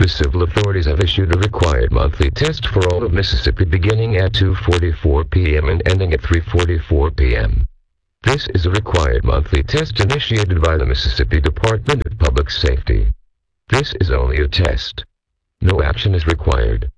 The civil authorities have issued a required monthly test for all of Mississippi beginning at 2:44 p.m. and ending at 3:44 p.m. This is a required monthly test initiated by the Mississippi Department of Public Safety. This is only a test. No action is required.